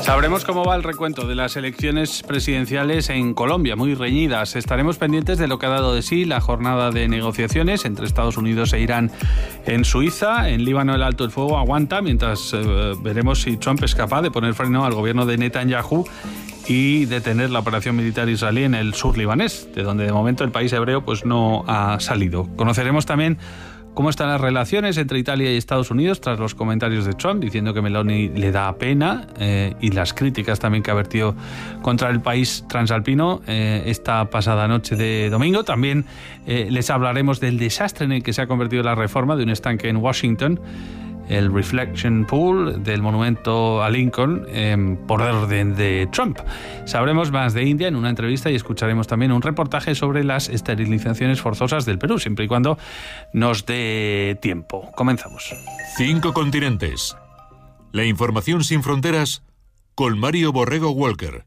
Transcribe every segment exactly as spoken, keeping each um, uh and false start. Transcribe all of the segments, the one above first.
Sabremos cómo va el recuento de las elecciones presidenciales en Colombia, muy reñidas. Estaremos pendientes de lo que ha dado de sí la jornada de negociaciones entre Estados Unidos e Irán en Suiza. En Líbano el alto el fuego aguanta, mientras eh, veremos si Trump es capaz de poner freno al gobierno de Netanyahu y detener la operación militar israelí en el sur libanés, de donde de momento el país hebreo pues no ha salido. Conoceremos también cómo están las relaciones entre Italia y Estados Unidos tras los comentarios de Trump diciendo que Meloni le da pena eh, y las críticas también que ha vertido contra el país transalpino eh, esta pasada noche de domingo. También eh, les hablaremos del desastre en el que se ha convertido la reforma de un estanque en Washington, el Reflection Pool del monumento a Lincoln, eh, por orden de Trump. Sabremos más de India en una entrevista y escucharemos también un reportaje sobre las esterilizaciones forzosas del Perú, siempre y cuando nos dé tiempo. Comenzamos. Cinco continentes. La información sin fronteras con Mario Borrego Walker.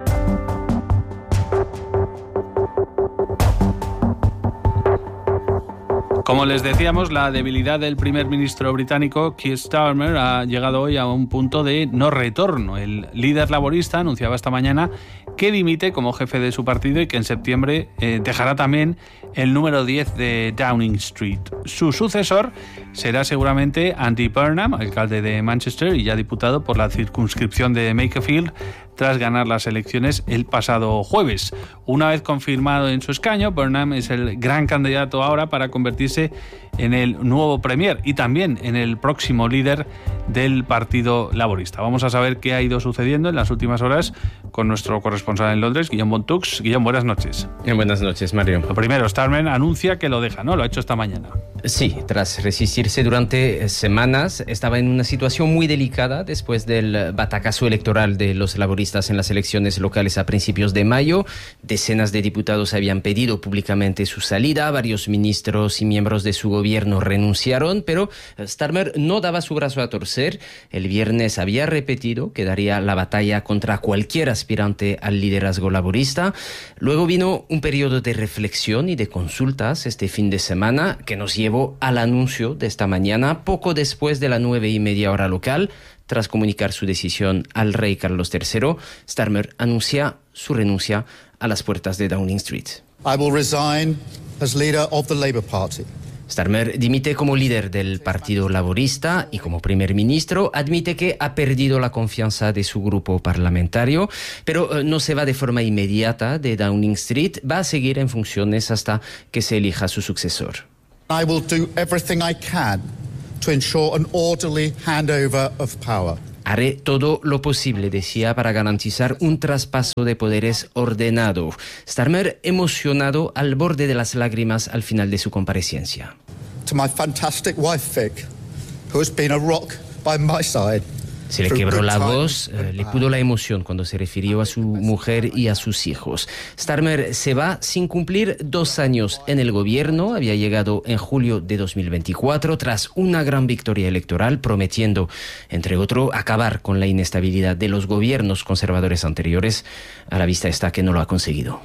Como les decíamos, la debilidad del primer ministro británico Keir Starmer ha llegado hoy a un punto de no retorno. El líder laborista anunciaba esta mañana que dimite como jefe de su partido y que en septiembre eh, dejará también el número diez de Downing Street. Su sucesor será seguramente Andy Burnham, alcalde de Manchester y ya diputado por la circunscripción de Makerfield, tras ganar las elecciones el pasado jueves. Una vez confirmado en su escaño, Burnham es el gran candidato ahora para convertirse en el nuevo premier y también en el próximo líder del Partido Laborista. Vamos a saber qué ha ido sucediendo en las últimas horas con nuestro corresponsal en Londres, Guillaume Bontux. Guillaume, buenas noches. Buenas noches, Mario. Lo primero, Starmer anuncia que lo deja, ¿no? Lo ha hecho esta mañana. Sí, tras resistirse durante semanas, estaba en una situación muy delicada después del batacazo electoral de los laboristas en las elecciones locales a principios de mayo. Decenas de diputados habían pedido públicamente su salida, varios ministros y miembros de su gobierno renunciaron, pero Starmer no daba su brazo a torcer. El viernes había repetido que daría la batalla contra cualquier aspirante al liderazgo laborista. Luego vino un periodo de reflexión y de consultas este fin de semana que nos llevó al anuncio de esta mañana, poco después de las nueve y media hora local. Tras comunicar su decisión al rey Carlos tercero, Starmer anuncia su renuncia a las puertas de Downing Street. I will resign as leader of the Labour Party. Starmer dimite como líder del Partido Laborista y como primer ministro admite que ha perdido la confianza de su grupo parlamentario, pero no se va de forma inmediata de Downing Street, va a seguir en funciones hasta que se elija su sucesor. I will do everything I can to ensure an orderly handover of power. Haré todo lo posible, decía, para garantizar un traspaso de poderes ordenado. Starmer emocionado al borde de las lágrimas al final de su comparecencia. To my fantastic wife Vic, who has been a rock by my side. Se le quebró la voz, eh, le pudo la emoción cuando se refirió a su mujer y a sus hijos. Starmer se va sin cumplir dos años en el gobierno. Había llegado en julio de dos mil veinticuatro tras una gran victoria electoral, prometiendo, entre otros, acabar con la inestabilidad de los gobiernos conservadores anteriores. A la vista está que no lo ha conseguido.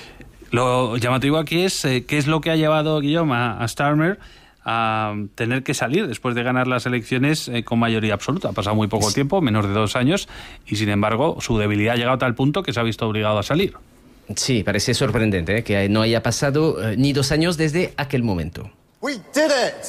Lo llamativo aquí es eh, qué es lo que ha llevado, Guillaume, a, a Starmer a tener que salir después de ganar las elecciones eh, con mayoría absoluta. Ha pasado muy poco tiempo, menos de dos años, y sin embargo su debilidad ha llegado a tal punto que se ha visto obligado a salir. Sí, parece sorprendente ¿eh? que no haya pasado eh, ni dos años desde aquel momento. We did it!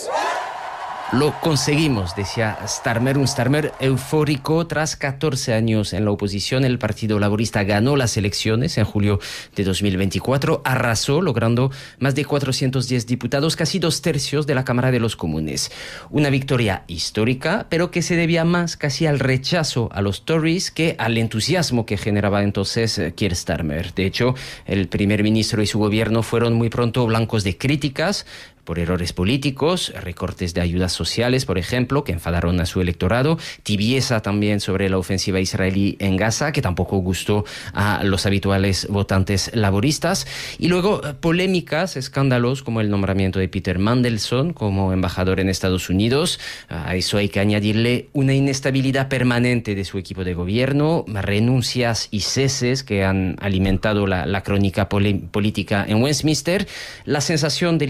Lo conseguimos, decía Starmer, un Starmer eufórico. Tras catorce años en la oposición, el Partido Laborista ganó las elecciones en julio de dos mil veinticuatro, arrasó, logrando más de cuatrocientos diez diputados, casi dos tercios de la Cámara de los Comunes. Una victoria histórica, pero que se debía más casi al rechazo a los Tories que al entusiasmo que generaba entonces Keir Starmer. De hecho, el primer ministro y su gobierno fueron muy pronto blancos de críticas por errores políticos, recortes de ayudas sociales, por ejemplo, que enfadaron a su electorado, tibieza también sobre la ofensiva israelí en Gaza, que tampoco gustó a los habituales votantes laboristas, y luego polémicas, escándalos, como el nombramiento de Peter Mandelson como embajador en Estados Unidos. A eso hay que añadirle una inestabilidad permanente de su equipo de gobierno, renuncias y ceses que han alimentado la, la crónica política en Westminster, la sensación de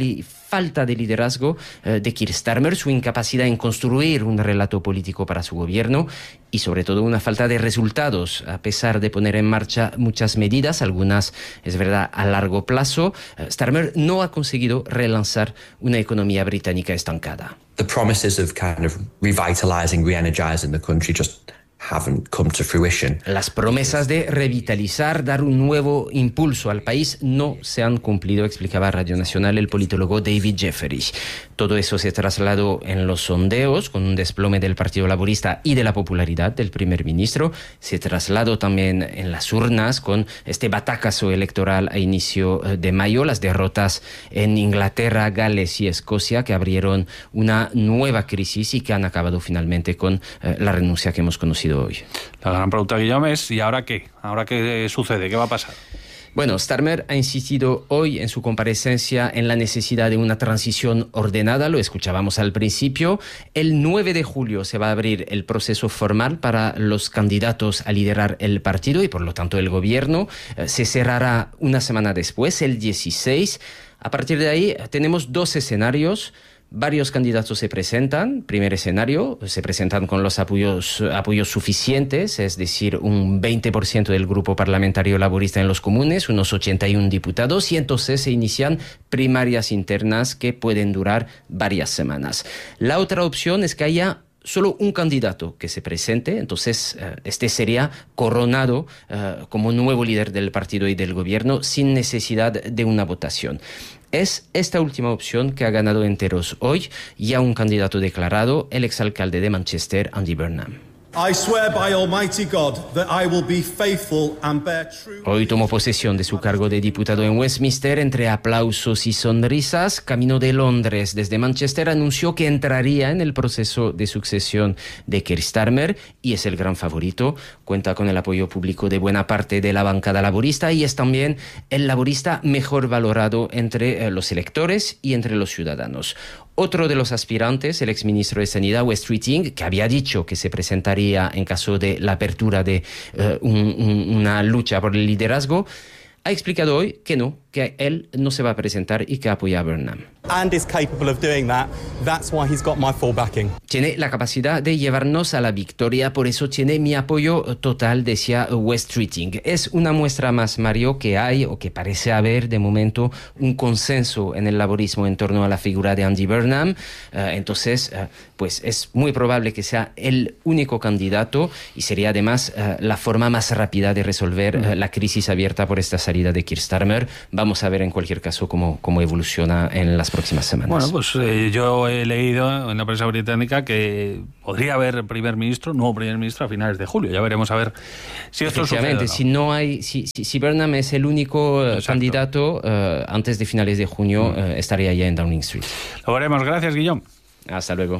falta de liderazgo eh, de Keir Starmer, su incapacidad en construir un relato político para su gobierno y sobre todo una falta de resultados, a pesar de poner en marcha muchas medidas, algunas, es verdad, a largo plazo. eh, Starmer no ha conseguido relanzar una economía británica estancada. The promises of kind of revitalizing, re-energizing the country just haven't come to fruition. Las promesas de revitalizar, dar un nuevo impulso al país no se han cumplido, explicaba a Radio Nacional el politólogo David Jeffery. Todo eso se trasladó en los sondeos, con un desplome del Partido Laborista y de la popularidad del primer ministro. Se trasladó también en las urnas, con este batacazo electoral a inicio de mayo, las derrotas en Inglaterra, Gales y Escocia, que abrieron una nueva crisis y que han acabado finalmente con eh, la renuncia que hemos conocido hoy. La gran pregunta, Guillaume, es ¿y ahora qué? ¿Ahora qué sucede? ¿Qué va a pasar? Bueno, Starmer ha insistido hoy en su comparecencia en la necesidad de una transición ordenada, lo escuchábamos al principio. El nueve de julio se va a abrir el proceso formal para los candidatos a liderar el partido y por lo tanto el gobierno. Eh, se cerrará una semana después, el dieciséis. A partir de ahí tenemos dos escenarios. Varios candidatos se presentan. Primer escenario, se presentan con los apoyos, apoyos suficientes, es decir, un veinte por ciento del grupo parlamentario laborista en los comunes, unos ochenta y uno diputados, y entonces se inician primarias internas que pueden durar varias semanas. La otra opción es que haya solo un candidato que se presente, entonces uh, este sería coronado uh, como nuevo líder del partido y del gobierno sin necesidad de una votación. Es esta última opción que ha ganado enteros hoy, ya un candidato declarado, el exalcalde de Manchester, Andy Burnham. I swear by Almighty God that I will be faithful and bear true. Hoy tomó posesión de su cargo de diputado en Westminster entre aplausos y sonrisas. Camino de Londres desde Manchester anunció que entraría en el proceso de sucesión de Keir Starmer y es el gran favorito. Cuenta con el apoyo público de buena parte de la bancada laborista y es también el laborista mejor valorado entre eh, los electores y entre los ciudadanos. Otro de los aspirantes, el exministro de Sanidad, Wes Streeting, que había dicho que se presentaría en caso de la apertura de uh, un, un, una lucha por el liderazgo, ha explicado hoy que no, que él no se va a presentar y que apoya a Burnham. And is capable of doing that. That's why he's got my full backing. Tiene la capacidad de llevarnos a la victoria, por eso tiene mi apoyo total, decía Wes Streeting. Es una muestra más, Mario, que hay o que parece haber de momento un consenso en el laborismo en torno a la figura de Andy Burnham. Uh, entonces, uh, pues es muy probable que sea el único candidato y sería además uh, la forma más rápida de resolver uh, la crisis abierta por esta salida de Keir Starmer. Vamos a ver en cualquier caso cómo, cómo evoluciona en las próximas semanas. Bueno, pues eh, yo he leído en la prensa británica que podría haber primer ministro, nuevo primer ministro a finales de julio. Ya veremos a ver si esto sucede o no. Si no hay, si, si, si Burnham es el único uh, candidato uh, antes de finales de junio, mm. uh, estaría ya en Downing Street. Lo veremos. Gracias, Guillaume. Hasta luego.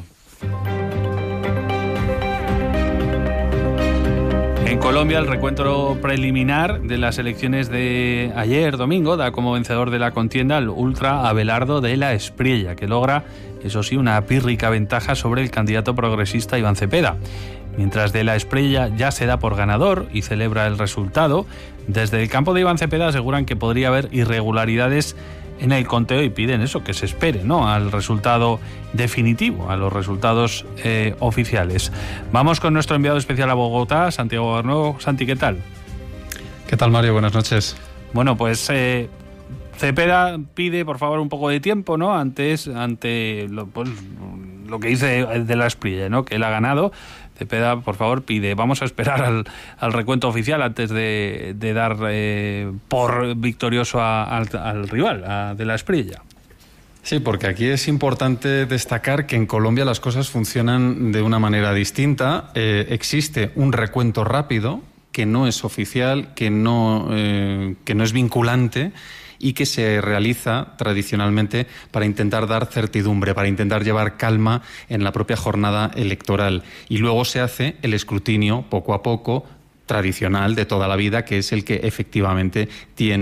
En Colombia, el recuento preliminar de las elecciones de ayer domingo da como vencedor de la contienda al ultra Abelardo de la Espriella, que logra, eso sí, una pírrica ventaja sobre el candidato progresista Iván Cepeda. Mientras de la Espriella ya se da por ganador y celebra el resultado, desde el campo de Iván Cepeda aseguran que podría haber irregularidades en el conteo y piden eso, que se espere, ¿no?, al resultado definitivo, a los resultados eh, oficiales. Vamos con nuestro enviado especial a Bogotá, Santiago Garnó. Santi, ¿qué tal? ¿Qué tal, Mario? Buenas noches. Bueno, pues eh, Cepeda pide, por favor, un poco de tiempo, ¿no?, antes, ante lo, pues, lo que dice de la Espriella, ¿no?, que él ha ganado. Cepeda, por favor, pide, vamos a esperar al, al recuento oficial antes de, de dar eh, por victorioso a, al, al rival, a de la Espriella. Sí, porque aquí es importante destacar que en Colombia las cosas funcionan de una manera distinta. Eh, existe un recuento rápido que no es oficial, que no, eh, que no es vinculante y que se realiza tradicionalmente para intentar dar certidumbre, para intentar llevar calma en la propia jornada electoral. Y luego se hace el escrutinio poco a poco, tradicional de toda la vida, que es el que efectivamente tiene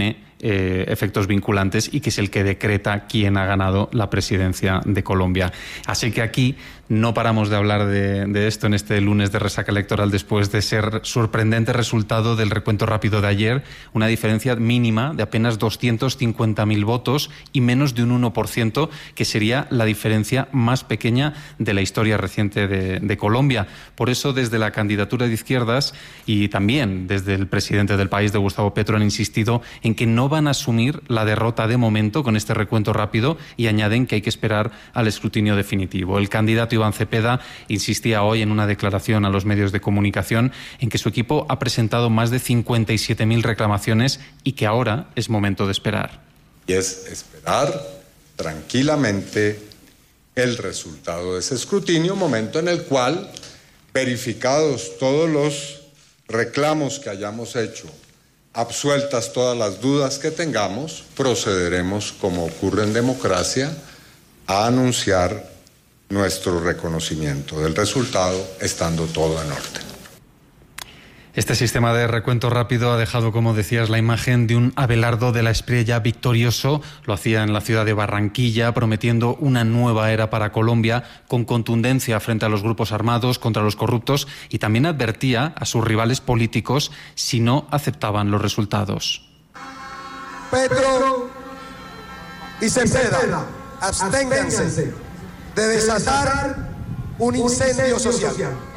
eh, efectos vinculantes y que es el que decreta quién ha ganado la presidencia de Colombia. Así que aquí no paramos de hablar de, de esto en este lunes de resaca electoral después de ser sorprendente resultado del recuento rápido de ayer, una diferencia mínima de apenas doscientos cincuenta mil votos y menos de un uno por ciento, que sería la diferencia más pequeña de la historia reciente de, de Colombia. Por eso, desde la candidatura de izquierdas y también desde el presidente del país, de Gustavo Petro, han insistido en que no van a asumir la derrota de momento con este recuento rápido y añaden que hay que esperar al escrutinio definitivo. El candidato Iván Cepeda insistía hoy en una declaración a los medios de comunicación en que su equipo ha presentado más de cincuenta y siete mil reclamaciones y que ahora es momento de esperar. Y es esperar tranquilamente el resultado de ese escrutinio, momento en el cual, verificados todos los reclamos que hayamos hecho, absueltas todas las dudas que tengamos, procederemos, como ocurre en democracia, a anunciar nuestro reconocimiento del resultado, estando todo en orden. Este sistema de recuento rápido ha dejado, como decías, la imagen de un Abelardo de la Espriella victorioso. Lo hacía en la ciudad de Barranquilla, prometiendo una nueva era para Colombia, con contundencia frente a los grupos armados, contra los corruptos, y también advertía a sus rivales políticos si no aceptaban los resultados. Petro y Cepeda, absténganse de desatar un incendio social.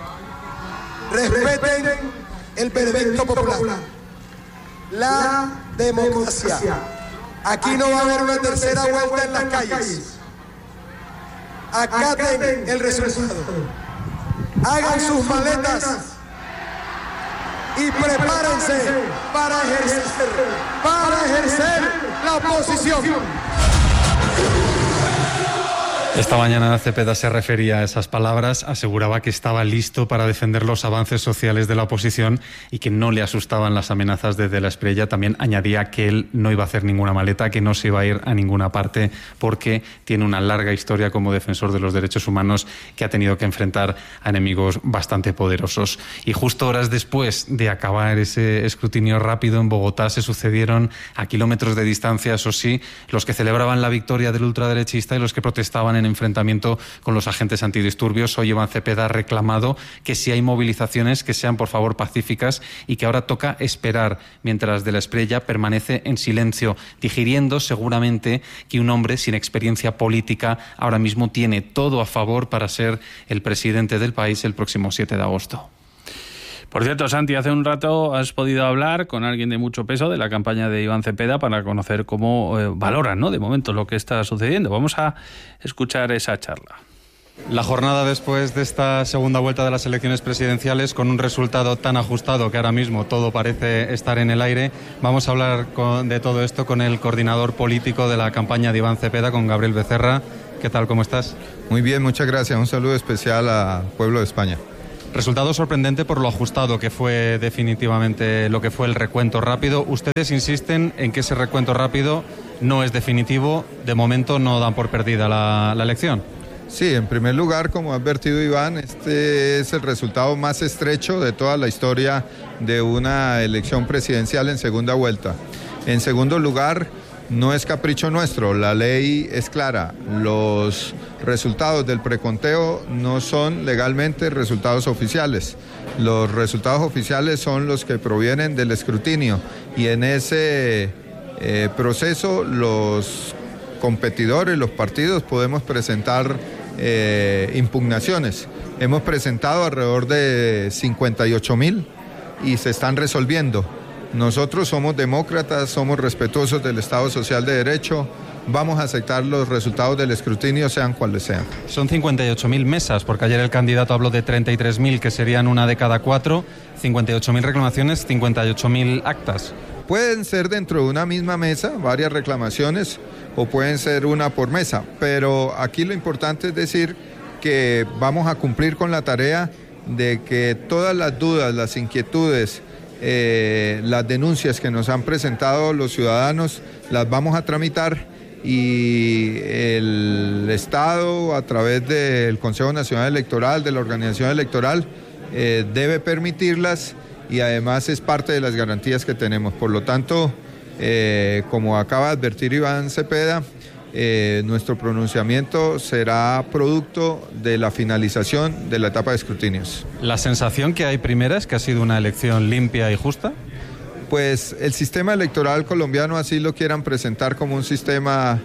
Respeten el veredicto popular, la democracia. Aquí no va a haber una tercera vuelta en las calles. Acaten el resultado. Hagan sus maletas y prepárense para ejercer, para ejercer la oposición. Esta mañana Cepeda se refería a esas palabras, aseguraba que estaba listo para defender los avances sociales de la oposición y que no le asustaban las amenazas de De la Espriella. También añadía que él no iba a hacer ninguna maleta, que no se iba a ir a ninguna parte porque tiene una larga historia como defensor de los derechos humanos que ha tenido que enfrentar a enemigos bastante poderosos. Y justo horas después de acabar ese escrutinio rápido en Bogotá se sucedieron a kilómetros de distancia, eso sí, los que celebraban la victoria del ultraderechista y los que protestaban en enfrentamiento con los agentes antidisturbios. Hoy Iván Cepeda ha reclamado que si hay movilizaciones, que sean por favor pacíficas y que ahora toca esperar, mientras De la Espriella permanece en silencio, digiriendo seguramente que un hombre sin experiencia política ahora mismo tiene todo a favor para ser el presidente del país el próximo siete de agosto. Por cierto, Santi, hace un rato has podido hablar con alguien de mucho peso de la campaña de Iván Cepeda para conocer cómo eh, valoran, ¿no?, de momento lo que está sucediendo. Vamos a escuchar esa charla. La jornada después de esta segunda vuelta de las elecciones presidenciales, con un resultado tan ajustado que ahora mismo todo parece estar en el aire, vamos a hablar con, de todo esto con el coordinador político de la campaña de Iván Cepeda, con Gabriel Becerra. ¿Qué tal? ¿Cómo estás? Muy bien, muchas gracias. Un saludo especial al pueblo de España. Resultado sorprendente por lo ajustado que fue definitivamente lo que fue el recuento rápido. Ustedes insisten en que ese recuento rápido no es definitivo. De momento no dan por perdida la, la elección. Sí, en primer lugar, como ha advertido Iván, este es el resultado más estrecho de toda la historia de una elección presidencial en segunda vuelta. En segundo lugar, no es capricho nuestro, la ley es clara. Los resultados del preconteo no son legalmente resultados oficiales. Los resultados oficiales son los que provienen del escrutinio y en ese eh, proceso los competidores, los partidos, podemos presentar eh, impugnaciones. Hemos presentado alrededor de cincuenta y ocho mil y se están resolviendo. Nosotros somos demócratas, somos respetuosos del Estado Social de Derecho, vamos a aceptar los resultados del escrutinio, sean cuales sean. Son cincuenta y ocho mil mesas, porque ayer el candidato habló de treinta y tres mil, que serían una de cada cuatro, cincuenta y ocho mil reclamaciones, cincuenta y ocho mil actas. Pueden ser dentro de una misma mesa varias reclamaciones o pueden ser una por mesa, pero aquí lo importante es decir que vamos a cumplir con la tarea de que todas las dudas, las inquietudes, Eh, las denuncias que nos han presentado los ciudadanos las vamos a tramitar y el Estado, a través del Consejo Nacional Electoral, de la organización electoral, eh, debe permitirlas y además es parte de las garantías que tenemos. Por lo tanto, eh, como acaba de advertir Iván Cepeda, eh, nuestro pronunciamiento será producto de la finalización de la etapa de escrutinios. ¿La sensación que hay primera es que ha sido una elección limpia y justa? Pues el sistema electoral colombiano así lo quieran presentar como un sistema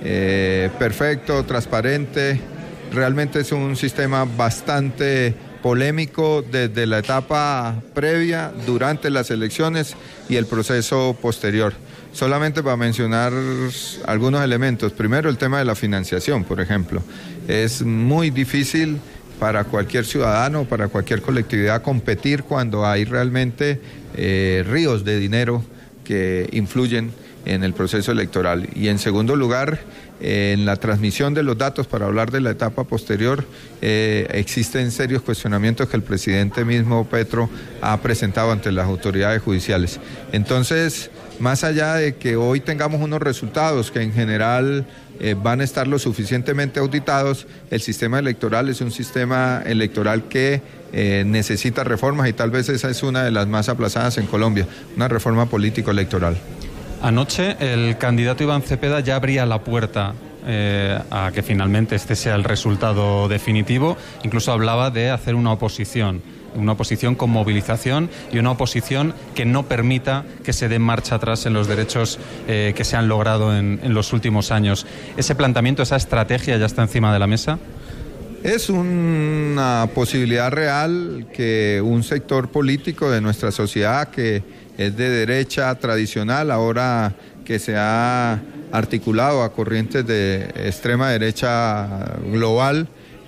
eh, perfecto, transparente. Realmente es un sistema bastante polémico desde la etapa previa, durante las elecciones y el proceso posterior. Solamente para mencionar algunos elementos. Primero, el tema de la financiación, por ejemplo. Es muy difícil para cualquier ciudadano, para cualquier colectividad competir cuando hay realmente eh, ríos de dinero que influyen en el proceso electoral. Y en segundo lugar, eh, en la transmisión de los datos, para hablar de la etapa posterior, eh, existen serios cuestionamientos que el presidente mismo, Petro, ha presentado ante las autoridades judiciales. Entonces, más allá de que hoy tengamos unos resultados que en general eh, van a estar lo suficientemente auditados, el sistema electoral es un sistema electoral que eh, necesita reformas y tal vez esa es una de las más aplazadas en Colombia, una reforma político-electoral. Anoche el candidato Iván Cepeda ya abría la puerta eh, a que finalmente este sea el resultado definitivo. Incluso hablaba de hacer una oposición, una oposición con movilización y una oposición que no permita que se dé marcha atrás en los derechos eh, que se han logrado en, en los últimos años. ¿Ese planteamiento, esa estrategia ya está encima de la mesa? Es una posibilidad real que un sector político de nuestra sociedad que es de derecha tradicional, ahora que se ha articulado a corrientes de extrema derecha global,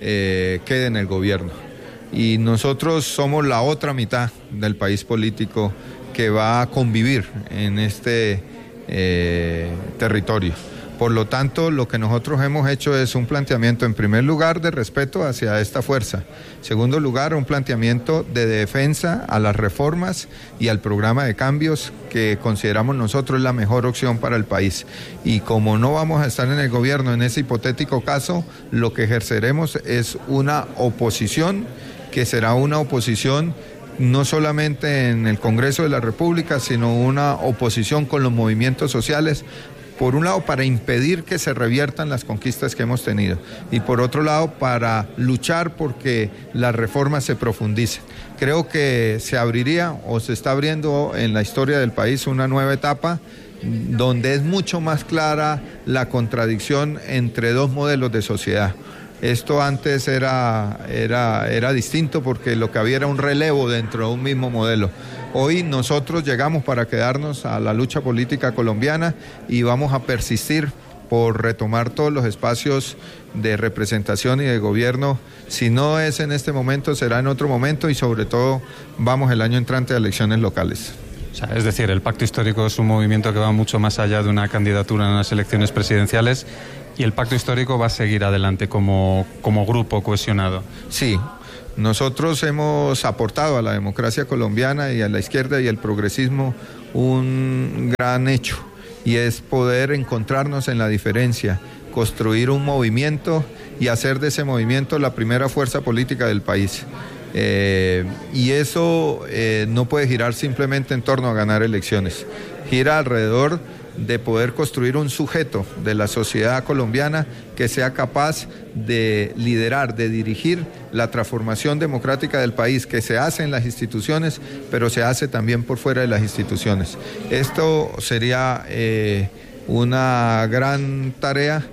eh, quede en el gobierno. Y nosotros somos la otra mitad del país político que va a convivir en este eh, territorio. Por lo tanto, lo que nosotros hemos hecho es un planteamiento, en primer lugar, de respeto hacia esta fuerza. En segundo lugar, un planteamiento de defensa a las reformas y al programa de cambios que consideramos nosotros la mejor opción para el país. Y como no vamos a estar en el gobierno en ese hipotético caso, lo que ejerceremos es una oposición que será una oposición no solamente en el Congreso de la República, sino una oposición con los movimientos sociales, por un lado para impedir que se reviertan las conquistas que hemos tenido y por otro lado para luchar porque las reformas se profundicen. Creo que se abriría o se está abriendo en la historia del país una nueva etapa donde es mucho más clara la contradicción entre dos modelos de sociedad. Esto antes era, era, era distinto porque lo que había era un relevo dentro de un mismo modelo. Hoy nosotros llegamos para quedarnos a la lucha política colombiana y vamos a persistir por retomar todos los espacios de representación y de gobierno. Si no es en este momento, será en otro momento y sobre todo vamos el año entrante a elecciones locales. O sea, es decir, el Pacto Histórico es un movimiento que va mucho más allá de una candidatura en las elecciones presidenciales y el Pacto Histórico va a seguir adelante como, como grupo cohesionado. Sí. Nosotros hemos aportado a la democracia colombiana y a la izquierda y al progresismo un gran hecho y es poder encontrarnos en la diferencia, construir un movimiento y hacer de ese movimiento la primera fuerza política del país. Eh, y eso eh, no puede girar simplemente en torno a ganar elecciones, gira alrededor de poder construir un sujeto de la sociedad colombiana que sea capaz de liderar, de dirigir la transformación democrática del país, que se hace en las instituciones, pero se hace también por fuera de las instituciones. Esto sería eh, una gran tarea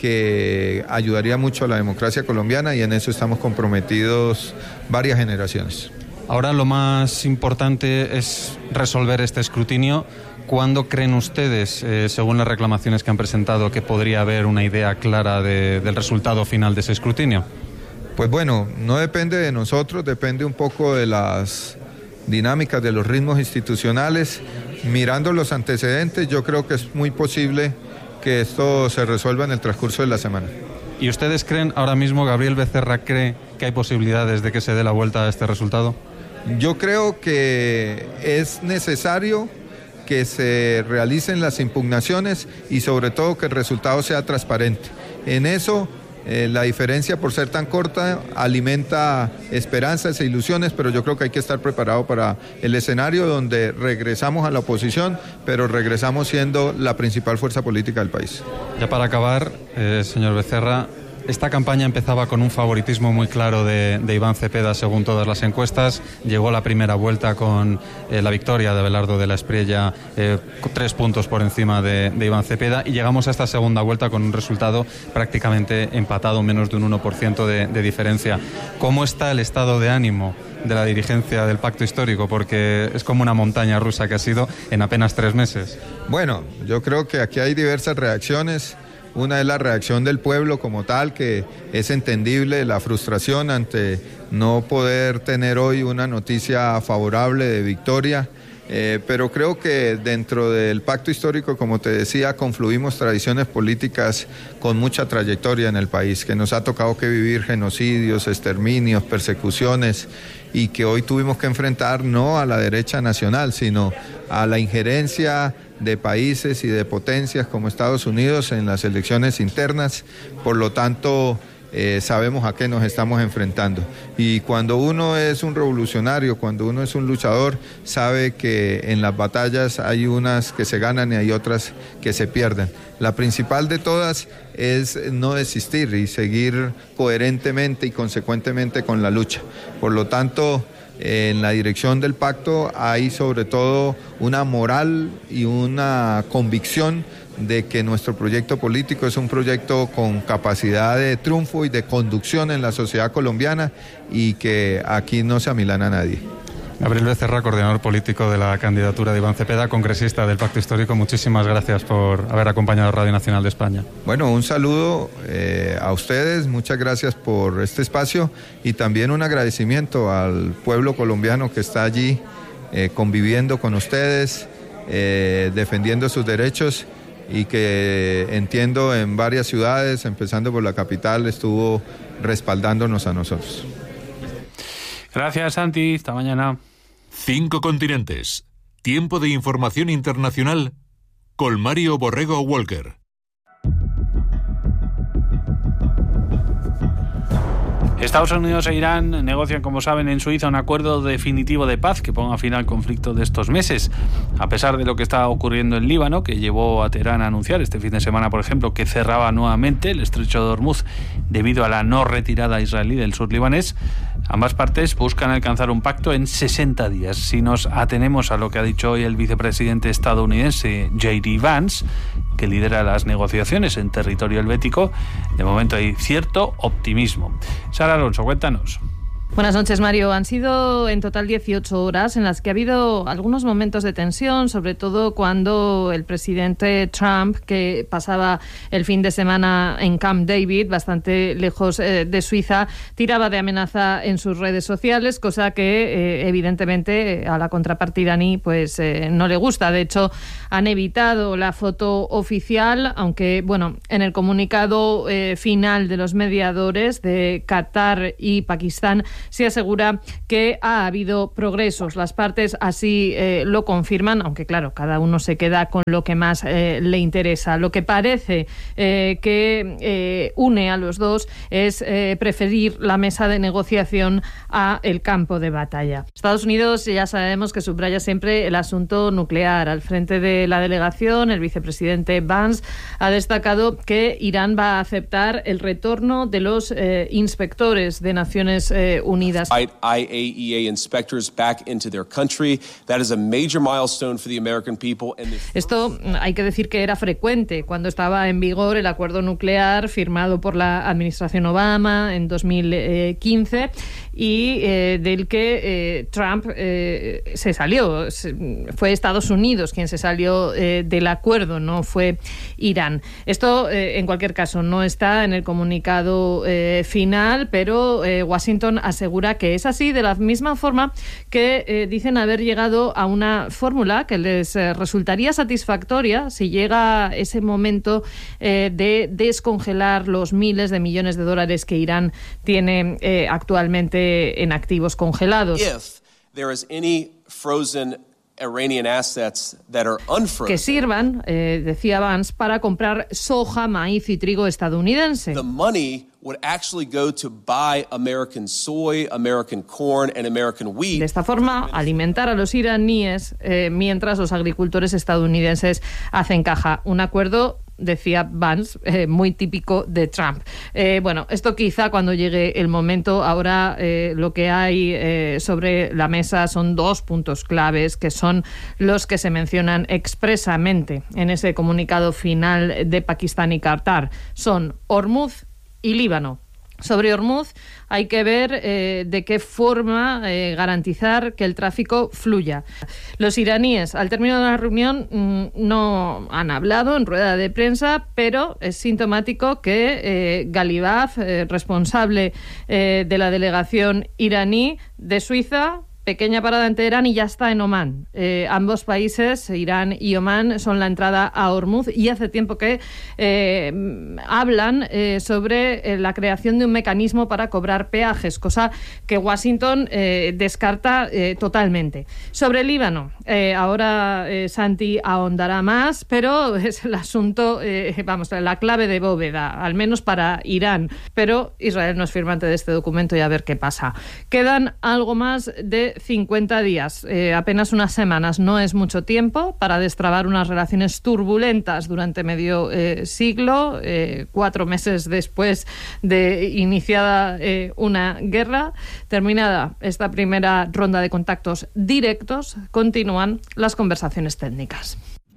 que ayudaría mucho a la democracia colombiana y en eso estamos comprometidos varias generaciones. Ahora lo más importante es resolver este escrutinio. ¿Cuándo creen ustedes, eh, según las reclamaciones que han presentado, que podría haber una idea clara de, del resultado final de ese escrutinio? Pues bueno, no depende de nosotros, depende un poco de las dinámicas, de los ritmos institucionales. Mirando los antecedentes, yo creo que es muy posible que esto se resuelva en el transcurso de la semana. ¿Y ustedes creen, ahora mismo, Gabriel Becerra cree que hay posibilidades de que se dé la vuelta a este resultado? Yo creo que es necesario que se realicen las impugnaciones y sobre todo que el resultado sea transparente. En eso Eh, la diferencia, por ser tan corta, alimenta esperanzas e ilusiones, pero yo creo que hay que estar preparado para el escenario donde regresamos a la oposición, pero regresamos siendo la principal fuerza política del país. Ya para acabar, eh, señor Becerra, esta campaña empezaba con un favoritismo muy claro de, de Iván Cepeda según todas las encuestas. Llegó la primera vuelta con eh, la victoria de Abelardo de la Espriella, eh, tres puntos por encima de, de Iván Cepeda, y llegamos a esta segunda vuelta con un resultado prácticamente empatado, menos de un uno por ciento de, de diferencia. ¿Cómo está el estado de ánimo de la dirigencia del Pacto Histórico? Porque es como una montaña rusa que ha sido en apenas tres meses. Bueno, yo creo que aquí hay diversas reacciones. Una es la reacción del pueblo como tal, que es entendible, la frustración ante no poder tener hoy una noticia favorable de victoria, eh, pero creo que dentro del Pacto Histórico, como te decía, confluimos tradiciones políticas con mucha trayectoria en el país, que nos ha tocado que vivir genocidios, exterminios, persecuciones, y que hoy tuvimos que enfrentar no a la derecha nacional, sino a la injerencia de países y de potencias como Estados Unidos en las elecciones internas. Por lo tanto, eh, sabemos a qué nos estamos enfrentando. Y cuando uno es un revolucionario, cuando uno es un luchador, sabe que en las batallas hay unas que se ganan y hay otras que se pierden. La principal de todas es no desistir y seguir coherentemente y consecuentemente con la lucha. Por lo tanto, en la dirección del pacto hay sobre todo una moral y una convicción de que nuestro proyecto político es un proyecto con capacidad de triunfo y de conducción en la sociedad colombiana, y que aquí no se amilana a nadie. Gabriel Becerra, coordinador político de la candidatura de Iván Cepeda, congresista del Pacto Histórico, muchísimas gracias por haber acompañado a Radio Nacional de España. Bueno, un saludo eh, a ustedes, muchas gracias por este espacio, y también un agradecimiento al pueblo colombiano que está allí eh, conviviendo con ustedes, eh, defendiendo sus derechos, y que entiendo en varias ciudades, empezando por la capital, estuvo respaldándonos a nosotros. Gracias, Santi. Hasta mañana. Cinco continentes. Tiempo de información internacional con Mario Borrego Walker. Estados Unidos e Irán negocian, como saben, en Suiza un acuerdo definitivo de paz que ponga fin al conflicto de estos meses. A pesar de lo que está ocurriendo en Líbano, que llevó a Teherán a anunciar este fin de semana, por ejemplo, que cerraba nuevamente el estrecho de Hormuz debido a la no retirada israelí del sur libanés, ambas partes buscan alcanzar un pacto en sesenta días. Si nos atenemos a lo que ha dicho hoy el vicepresidente estadounidense J D Vance, que lidera las negociaciones en territorio helvético, de momento hay cierto optimismo. Sara Alonso, cuéntanos. Buenas noches, Mario. Han sido en total dieciocho horas en las que ha habido algunos momentos de tensión, sobre todo cuando el presidente Trump, que pasaba el fin de semana en Camp David, bastante lejos eh, de Suiza, tiraba de amenaza en sus redes sociales, cosa que eh, evidentemente a la contraparte iraní pues, eh, no le gusta. De hecho, han evitado la foto oficial, aunque bueno, en el comunicado eh, final de los mediadores de Qatar y Pakistán se asegura que ha habido progresos. Las partes así eh, lo confirman, aunque claro, cada uno se queda con lo que más eh, le interesa. Lo que parece eh, que eh, une a los dos es eh, preferir la mesa de negociación a el campo de batalla. Estados Unidos, ya sabemos que subraya siempre el asunto nuclear. Al frente de la delegación, el vicepresidente Vance ha destacado que Irán va a aceptar el retorno de los eh, inspectores de Naciones eh, Unidas. I A E A inspectors back into their country. That is a major milestone for the American people. Esto hay que decir que era frecuente cuando estaba en vigor el acuerdo nuclear firmado por la administración Obama en dos mil quince y eh, del que eh, Trump eh, se salió. Fue Estados Unidos quien se salió eh, del acuerdo, no fue Irán. Esto, eh, en cualquier caso, no está en el comunicado eh, final, pero eh, Washington asegura que es así, de la misma forma que eh, dicen haber llegado a una fórmula que les eh, resultaría satisfactoria si llega ese momento eh, de descongelar los miles de millones de dólares que Irán tiene eh, actualmente en activos congelados. If there is any frozen Iranian assets that are unfrozen. Que sirvan, eh, decía Vance, para comprar soja, maíz y trigo estadounidense. The money would actually go to buy American soy, American corn and American wheat. De esta forma, alimentar a los iraníes eh, mientras los agricultores estadounidenses hacen caja. Un acuerdo, decía Vance, eh, muy típico de Trump. Eh, bueno, esto quizá cuando llegue el momento. Ahora eh, lo que hay eh, sobre la mesa son dos puntos claves que son los que se mencionan expresamente en ese comunicado final de Pakistán y Qatar. Son Hormuz y Líbano. Sobre Hormuz hay que ver eh, de qué forma eh, garantizar que el tráfico fluya. Los iraníes, al término de la reunión, mmm, no han hablado en rueda de prensa, pero es sintomático que eh, Galibaf, eh, responsable eh, de la delegación iraní de Suiza, pequeña parada en Teherán y ya está en Omán. Eh, ambos países, Irán y Omán, son la entrada a Hormuz y hace tiempo que eh, hablan eh, sobre eh, la creación de un mecanismo para cobrar peajes, cosa que Washington eh, descarta eh, totalmente. Sobre el Líbano, eh, ahora eh, Santi ahondará más, pero es el asunto, eh, vamos, la clave de bóveda, al menos para Irán. Pero Israel no es firmante de este documento y a ver qué pasa. Quedan algo más de cincuenta días, eh, apenas unas semanas, no es mucho tiempo para destrabar unas relaciones turbulentas durante medio eh, siglo, eh, cuatro meses después de iniciada eh, una guerra. Terminada esta primera ronda de contactos directos, continúan las conversaciones técnicas.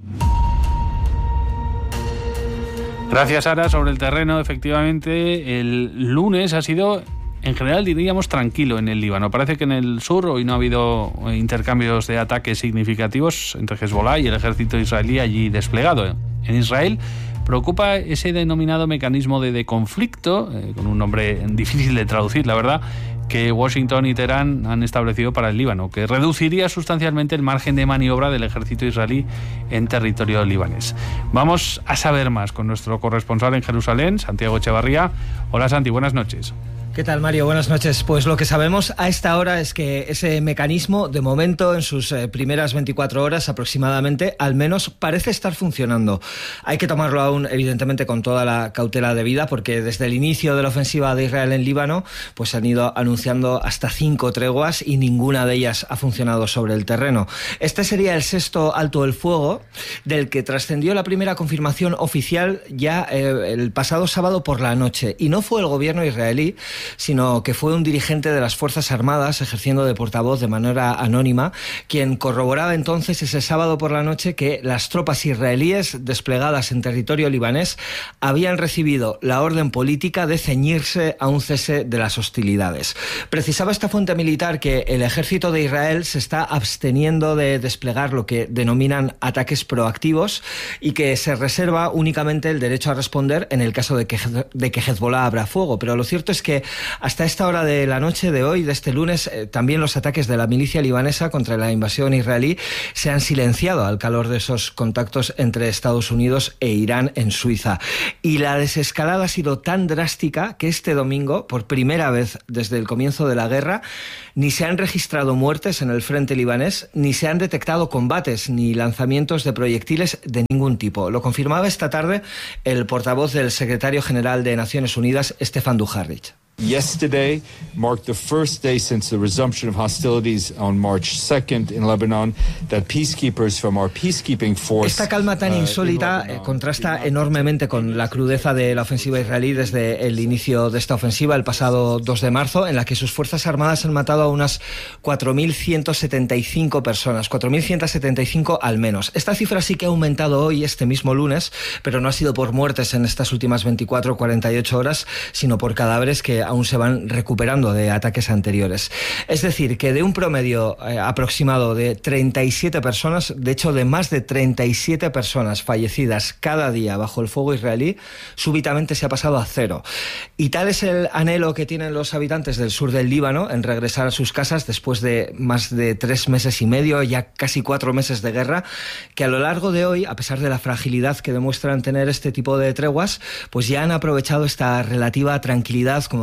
Gracias, Sara. Sobre el terreno, efectivamente, el lunes ha sido, en general, diríamos, tranquilo en el Líbano. Parece que en el sur hoy no ha habido intercambios de ataques significativos entre Hezbollah y el ejército israelí allí desplegado. En Israel preocupa ese denominado mecanismo de, de conflicto, eh, con un nombre difícil de traducir, la verdad, que Washington y Teherán han establecido para el Líbano, que reduciría sustancialmente el margen de maniobra del ejército israelí en territorio libanés. Vamos a saber más con nuestro corresponsal en Jerusalén, Santiago Echevarría. Hola, Santi, buenas noches. ¿Qué tal, Mario? Buenas noches. Pues lo que sabemos a esta hora es que ese mecanismo, de momento, en sus eh, primeras veinticuatro horas aproximadamente, al menos parece estar funcionando. Hay que tomarlo aún, evidentemente, con toda la cautela debida, porque desde el inicio de la ofensiva de Israel en Líbano, pues han ido anunciando hasta cinco treguas y ninguna de ellas ha funcionado sobre el terreno. Este sería el sexto alto el fuego, del que trascendió la primera confirmación oficial ya eh, el pasado sábado por la noche. Y no fue el gobierno israelí, sino que fue un dirigente de las Fuerzas Armadas, ejerciendo de portavoz de manera anónima, quien corroboraba entonces ese sábado por la noche que las tropas israelíes desplegadas en territorio libanés habían recibido la orden política de ceñirse a un cese de las hostilidades. Precisaba esta fuente militar que el ejército de Israel se está absteniendo de desplegar lo que denominan ataques proactivos y que se reserva únicamente el derecho a responder en el caso de que, de que Hezbollah abra fuego. Pero lo cierto es que hasta esta hora de la noche de hoy, de este lunes, eh, también los ataques de la milicia libanesa contra la invasión israelí se han silenciado al calor de esos contactos entre Estados Unidos e Irán en Suiza. Y la desescalada ha sido tan drástica que este domingo, por primera vez desde el comienzo de la guerra, ni se han registrado muertes en el frente libanés, ni se han detectado combates ni lanzamientos de proyectiles de ningún tipo. Lo confirmaba esta tarde el portavoz del secretario general de Naciones Unidas, Stefan Dujarric. Yesterday marked the first day since the resumption of hostilities on March second in Lebanon that peacekeepers from our peacekeeping force. Esta calma tan insólita eh, contrasta enormemente con la crudeza de la ofensiva israelí desde el inicio de esta ofensiva el pasado dos de marzo, en la que sus fuerzas armadas han matado a unas cuatro mil ciento setenta y cinco personas, cuatro mil ciento setenta y cinco al menos. Esta cifra sí que ha aumentado hoy, este mismo lunes, pero no ha sido por muertes en estas últimas veinticuatro o cuarenta y ocho horas, sino por cadáveres que aún se van recuperando de ataques anteriores. Es decir, que de un promedio eh, aproximado de treinta y siete personas, de hecho de más de treinta y siete personas fallecidas cada día bajo el fuego israelí, súbitamente se ha pasado a cero. Y tal es el anhelo que tienen los habitantes del sur del Líbano en regresar a sus casas después de más de tres meses y medio, ya casi cuatro meses de guerra, que a lo largo de hoy, a pesar de la fragilidad que demuestran tener este tipo de treguas, pues ya han aprovechado esta relativa tranquilidad, como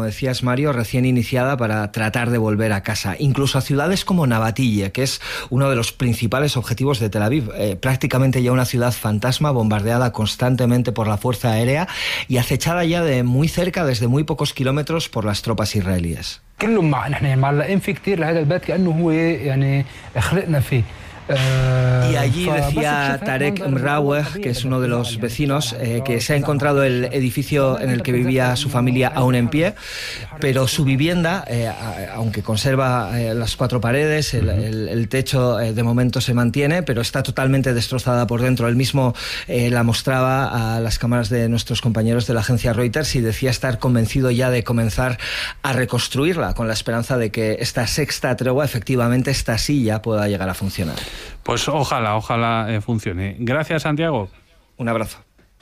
decías, Mario, recién iniciada para tratar de volver a casa, incluso a ciudades como Navatille, que es uno de los principales objetivos de Tel Aviv, eh, prácticamente ya una ciudad fantasma, bombardeada constantemente por la fuerza aérea y acechada ya de muy cerca, desde muy pocos kilómetros, por las tropas israelíes. Y allí decía Tarek Mraweh, que es uno de los vecinos, eh, que se ha encontrado el edificio en el que vivía su familia aún en pie, pero su vivienda, eh, aunque conserva eh, las cuatro paredes, el, el, el techo eh, de momento se mantiene, pero está totalmente destrozada por dentro. Él mismo eh, la mostraba a las cámaras de nuestros compañeros de la agencia Reuters y decía estar convencido ya de comenzar a reconstruirla, con la esperanza de que esta sexta tregua, efectivamente, esta sí ya pueda llegar a funcionar. Pues ojalá, ojalá eh, funcione. Gracias, Santiago. Un abrazo.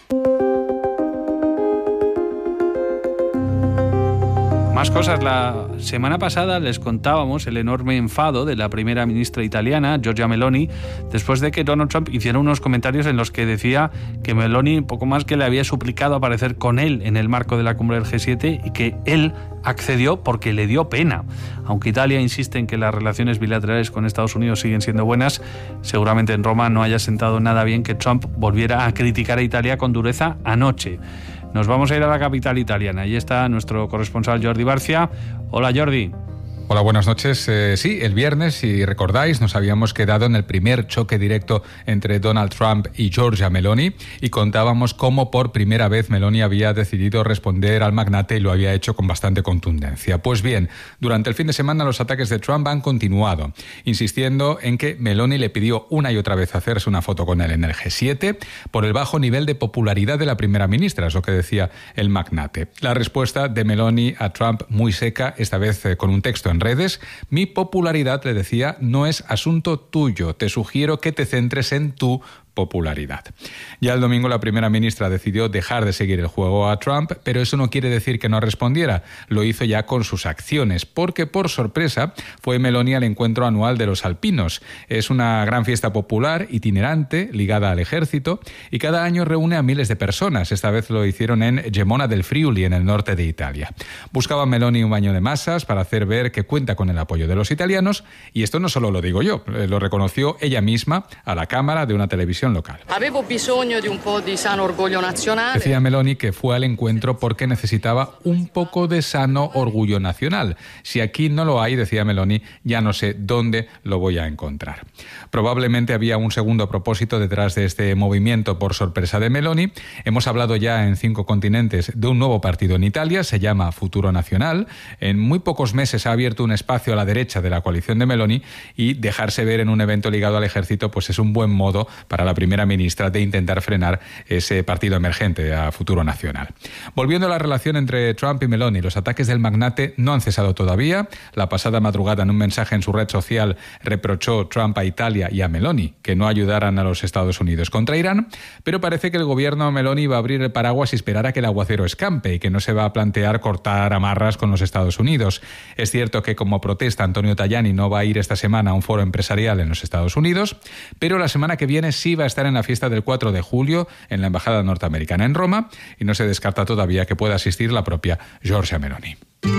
Más cosas. La semana pasada les contábamos el enorme enfado de la primera ministra italiana, Giorgia Meloni, después de que Donald Trump hiciera unos comentarios en los que decía que Meloni poco más que le había suplicado aparecer con él en el marco de la cumbre del G siete y que él accedió porque le dio pena. Aunque Italia insiste en que las relaciones bilaterales con Estados Unidos siguen siendo buenas, seguramente en Roma no haya sentado nada bien que Trump volviera a criticar a Italia con dureza anoche. Nos vamos a ir a la capital italiana. Ahí está nuestro corresponsal Jordi Barcia. Hola, Jordi. Hola, buenas noches. Eh, sí, el viernes, si recordáis, nos habíamos quedado en el primer choque directo entre Donald Trump y Giorgia Meloni y contábamos cómo por primera vez Meloni había decidido responder al magnate y lo había hecho con bastante contundencia. Pues bien, durante el fin de semana los ataques de Trump han continuado, insistiendo en que Meloni le pidió una y otra vez hacerse una foto con él en el G siete por el bajo nivel de popularidad de la primera ministra, es lo que decía el magnate. La respuesta de Meloni a Trump muy seca, esta vez eh, con un texto en redes: mi popularidad, le decía, no es asunto tuyo, te sugiero que te centres en tu popularidad. Ya el domingo la primera ministra decidió dejar de seguir el juego a Trump, pero eso no quiere decir que no respondiera. Lo hizo ya con sus acciones, porque por sorpresa fue Meloni al encuentro anual de los alpinos. Es una gran fiesta popular, itinerante, ligada al ejército, y cada año reúne a miles de personas. Esta vez lo hicieron en Gemona del Friuli, en el norte de Italia. Buscaba Meloni un baño de masas para hacer ver que cuenta con el apoyo de los italianos, y esto no solo lo digo yo, lo reconoció ella misma a la cámara de una televisión local. Avevo bisogno di un po' di sano orgoglio nazionale. Decía Meloni que fue al encuentro porque necesitaba un poco de sano orgullo nacional. Si aquí no lo hay, decía Meloni, ya no sé dónde lo voy a encontrar. Probablemente había un segundo propósito detrás de este movimiento por sorpresa de Meloni. Hemos hablado ya en cinco continentes de un nuevo partido en Italia, se llama Futuro Nacional. En muy pocos meses ha abierto un espacio a la derecha de la coalición de Meloni y dejarse ver en un evento ligado al ejército pues es un buen modo para la primera ministra de intentar frenar ese partido emergente a Futuro Nacional. Volviendo a la relación entre Trump y Meloni, los ataques del magnate no han cesado todavía. La pasada madrugada, en un mensaje en su red social, reprochó Trump a Italia y a Meloni que no ayudaran a los Estados Unidos contra Irán, pero parece que el gobierno Meloni va a abrir el paraguas y esperar a que el aguacero escampe y que no se va a plantear cortar amarras con los Estados Unidos. Es cierto que como protesta Antonio Tajani no va a ir esta semana a un foro empresarial en los Estados Unidos, pero la semana que viene sí va a estar en la fiesta del cuatro de julio en la Embajada Norteamericana en Roma y no se descarta todavía que pueda asistir la propia Giorgia Meloni.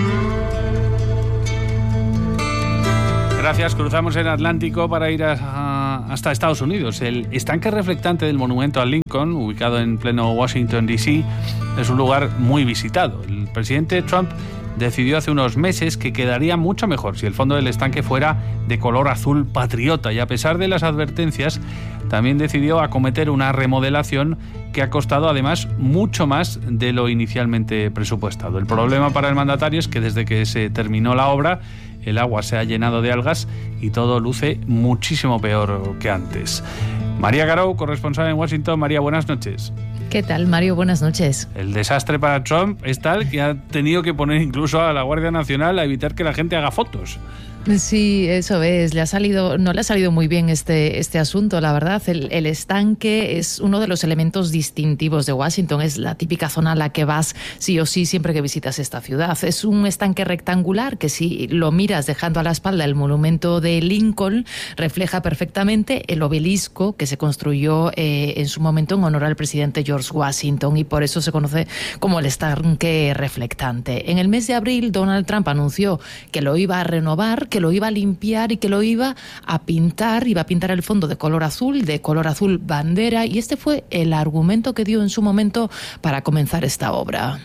Gracias. Cruzamos el Atlántico para ir a, a, hasta Estados Unidos. El estanque reflectante del monumento a Lincoln, ubicado en pleno Washington, D C, es un lugar muy visitado. El presidente Trump decidió hace unos meses que quedaría mucho mejor si el fondo del estanque fuera de color azul patriota y a pesar de las advertencias también decidió acometer una remodelación que ha costado además mucho más de lo inicialmente presupuestado. El problema para el mandatario es que desde que se terminó la obra el agua se ha llenado de algas y todo luce muchísimo peor que antes. María Garou, corresponsal en Washington. María, buenas noches. ¿Qué tal, Mario? Buenas noches. El desastre para Trump es tal que ha tenido que poner incluso a la Guardia Nacional a evitar que la gente haga fotos. Sí, eso es. Le ha salido, no le ha salido muy bien este, este asunto, la verdad. El, el estanque es uno de los elementos distintivos de Washington. Es la típica zona a la que vas sí o sí siempre que visitas esta ciudad. Es un estanque rectangular que, si lo miras dejando a la espalda el monumento de Lincoln, refleja perfectamente el obelisco que se construyó eh, en su momento en honor al presidente George Washington, y por eso se conoce como el estanque reflectante. En el mes de abril, Donald Trump anunció que lo iba a renovar, que lo iba a limpiar y que lo iba a pintar, iba a pintar el fondo de color azul, de color azul bandera, y este fue el argumento que dio en su momento para comenzar esta obra.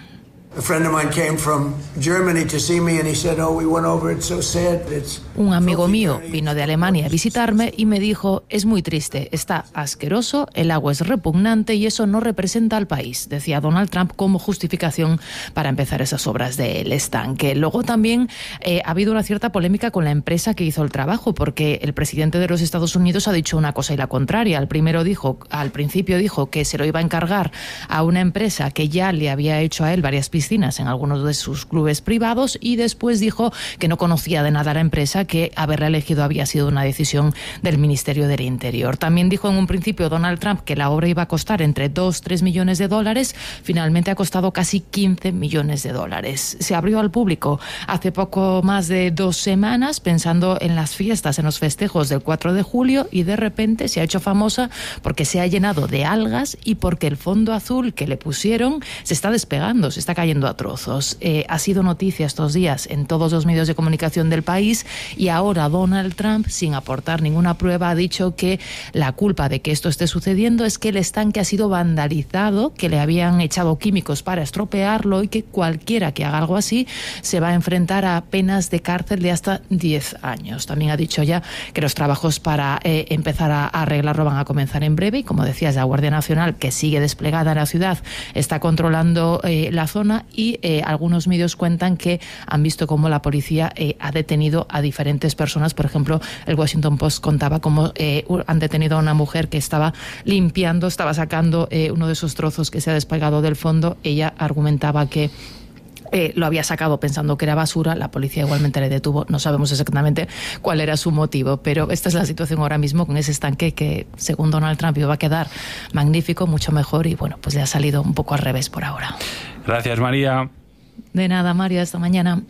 Un amigo mío vino de Alemania a visitarme y me dijo: es muy triste, está asqueroso, el agua es repugnante y eso no representa al país, decía Donald Trump como justificación para empezar esas obras del estanque. Luego también eh, ha habido una cierta polémica con la empresa que hizo el trabajo, porque el presidente de los Estados Unidos ha dicho una cosa y la contraria. Al primero dijo, al principio dijo que se lo iba a encargar a una empresa que ya le había hecho a él varias piscinas en algunos de sus clubes privados, y después dijo que no conocía de nada la empresa, que haberla elegido había sido una decisión del Ministerio del Interior. También dijo en un principio Donald Trump que la obra iba a costar entre dos a tres millones de dólares. Finalmente ha costado casi quince millones de dólares. Se abrió al público hace poco más de dos semanas pensando en las fiestas, en los festejos del cuatro de julio, y de repente se ha hecho famosa porque se ha llenado de algas y porque el fondo azul que le pusieron se está despegando, se está cayendo a trozos. Eh, ha sido noticia estos días en todos los medios de comunicación del país, y ahora Donald Trump, sin aportar ninguna prueba, ha dicho que la culpa de que esto esté sucediendo es que el estanque ha sido vandalizado, que le habían echado químicos para estropearlo, y que cualquiera que haga algo así se va a enfrentar a penas de cárcel de hasta diez años. También ha dicho ya que los trabajos para eh, empezar a arreglarlo van a comenzar en breve, y como decías, la Guardia Nacional, que sigue desplegada en la ciudad, está controlando eh, la zona, y eh, algunos medios cuentan que han visto cómo la policía eh, ha detenido a diferentes personas. Por ejemplo, el Washington Post contaba cómo eh, han detenido a una mujer que estaba limpiando, estaba sacando eh, uno de esos trozos que se ha despegado del fondo. Ella argumentaba que Eh, lo había sacado pensando que era basura. La policía igualmente le detuvo. No sabemos exactamente cuál era su motivo, pero esta es la situación ahora mismo con ese estanque que, según Donald Trump, iba a quedar magnífico, mucho mejor, y bueno, pues le ha salido un poco al revés por ahora. Gracias, María. De nada, Mario, hasta mañana.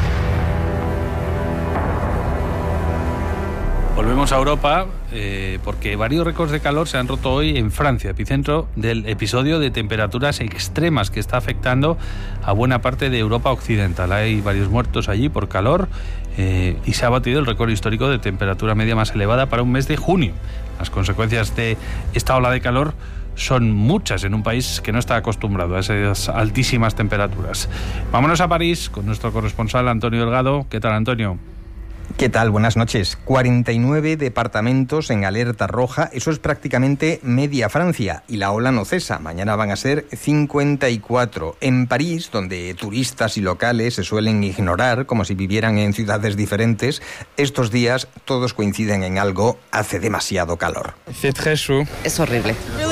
Volvemos a Europa eh, porque varios récords de calor se han roto hoy en Francia, epicentro del episodio de temperaturas extremas que está afectando a buena parte de Europa occidental. Hay varios muertos allí por calor eh, y se ha batido el récord histórico de temperatura media más elevada para un mes de junio. Las consecuencias de esta ola de calor son muchas en un país que no está acostumbrado a esas altísimas temperaturas. Vámonos a París con nuestro corresponsal Antonio Delgado. ¿Qué tal, Antonio? ¿Qué tal? Buenas noches. cuarenta y nueve departamentos en alerta roja, eso es prácticamente media Francia, y la ola no cesa. Mañana van a ser cincuenta y cuatro. En París, donde turistas y locales se suelen ignorar como si vivieran en ciudades diferentes, estos días todos coinciden en algo: hace demasiado calor. Es horrible.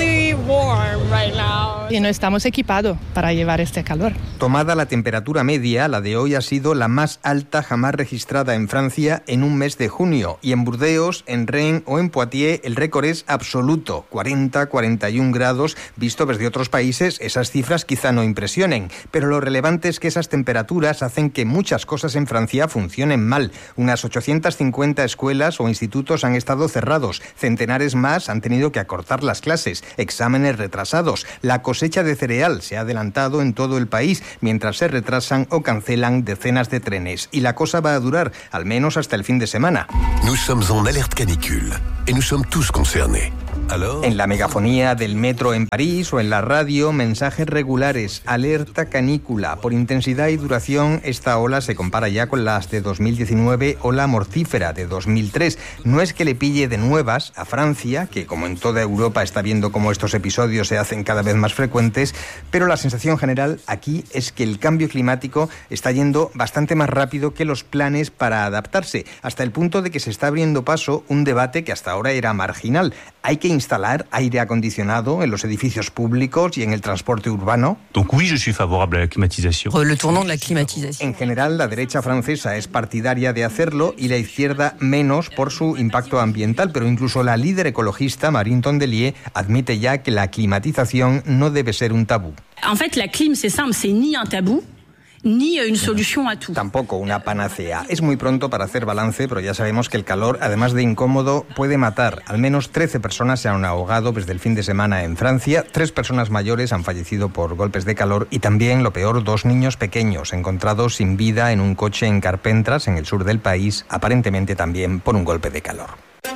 Y no estamos equipados para llevar este calor. Tomada la temperatura media, la de hoy ha sido la más alta jamás registrada en Francia en un mes de junio, y en Burdeos, en Rennes o en Poitiers el récord es absoluto, cuarenta a cuarenta y un grados. Visto desde otros países, esas cifras quizá no impresionen, pero lo relevante es que esas temperaturas hacen que muchas cosas en Francia funcionen mal. Unas ochocientas cincuenta escuelas o institutos han estado cerrados, centenares más han tenido que acortar las clases, exámenes retrasados, la cosecha de cereal se ha adelantado en todo el país, mientras se retrasan o cancelan decenas de trenes, y la cosa va a durar al menos hasta el fin de semana. Nous sommes en alerte canicule et nous sommes tous concernés. En la megafonía del metro en París o en la radio, mensajes regulares: alerta canícula. Por intensidad y duración, esta ola se compara ya con las de dos mil diecinueve o la mortífera de dos mil tres. No es que le pille de nuevas a Francia, que como en toda Europa está viendo cómo estos episodios se hacen cada vez más frecuentes, pero la sensación general aquí es que el cambio climático está yendo bastante más rápido que los planes para adaptarse, hasta el punto de que se está abriendo paso un debate que hasta ahora era marginal. Hay que instalar aire acondicionado en los edificios públicos y en el transporte urbano? Donc oui, je suis favorable à la climatisation. Le tournant de la climatisation. En general, la derecha francesa es partidaria de hacerlo y la izquierda menos por su impacto ambiental, pero incluso la líder ecologista Marine Tondelier admite ya que la climatización no debe ser un tabú. En fait, la clim, c'est simple, c'est ni un tabú ni une solución a tout. Tampoco una panacea. Es muy pronto para hacer balance, pero ya sabemos que el calor, además de incómodo, puede matar. Al menos trece personas se han ahogado desde el fin de semana en Francia, tres personas mayores han fallecido por golpes de calor y también, lo peor, dos niños pequeños encontrados sin vida en un coche en Carpentras, en el sur del país, aparentemente también por un golpe de calor.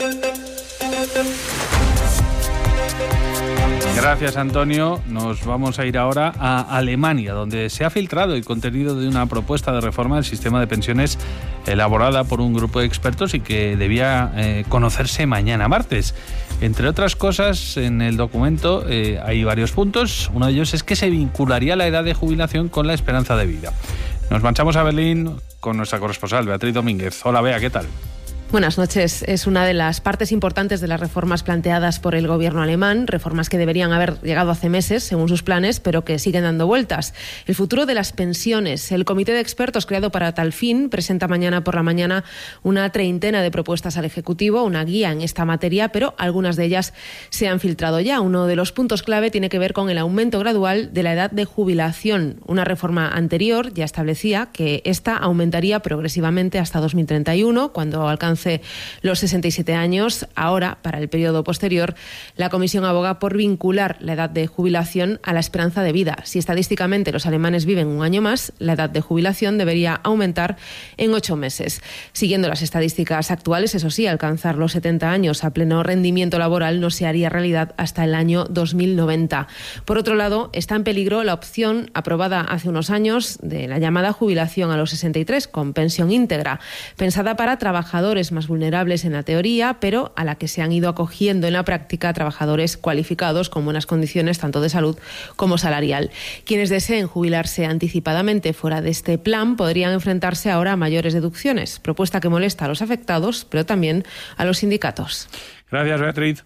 Gracias, Antonio. Nos vamos a ir ahora a Alemania, donde se ha filtrado el contenido de una propuesta de reforma del sistema de pensiones elaborada por un grupo de expertos y que debía eh, conocerse mañana martes. Entre otras cosas, en el documento eh, hay varios puntos. Uno de ellos es que se vincularía la edad de jubilación con la esperanza de vida. Nos marchamos a Berlín con nuestra corresponsal, Beatriz Domínguez. Hola, Bea, ¿qué tal? Buenas noches. Es una de las partes importantes de las reformas planteadas por el gobierno alemán, reformas que deberían haber llegado hace meses, según sus planes, pero que siguen dando vueltas. El futuro de las pensiones. El comité de expertos creado para tal fin presenta mañana por la mañana una treintena de propuestas al Ejecutivo, una guía en esta materia, pero algunas de ellas se han filtrado ya. Uno de los puntos clave tiene que ver con el aumento gradual de la edad de jubilación. Una reforma anterior ya establecía que esta aumentaría progresivamente hasta dos mil treinta y uno, cuando alcance los sesenta y siete años. Ahora, para el periodo posterior, la Comisión aboga por vincular la edad de jubilación a la esperanza de vida. Si estadísticamente los alemanes viven un año más, la edad de jubilación debería aumentar en ocho meses. Siguiendo las estadísticas actuales, eso sí, alcanzar los setenta años a pleno rendimiento laboral no se haría realidad hasta el año dos mil noventa. Por otro lado, está en peligro la opción aprobada hace unos años de la llamada jubilación a los sesenta y tres con pensión íntegra, pensada para trabajadores más vulnerables en la teoría, pero a la que se han ido acogiendo en la práctica trabajadores cualificados con buenas condiciones tanto de salud como salarial. Quienes deseen jubilarse anticipadamente fuera de este plan podrían enfrentarse ahora a mayores deducciones, propuesta que molesta a los afectados, pero también a los sindicatos. Gracias, Beatriz.